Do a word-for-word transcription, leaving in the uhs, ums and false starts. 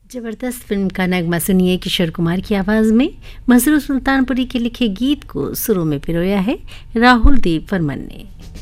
जबरदस्त फिल्म का नगमा सुनिए किशोर कुमार की आवाज़ में। मसरूर सुल्तानपुरी के लिखे गीत को सुरों में पिरोया है राहुल देव वर्मन ने।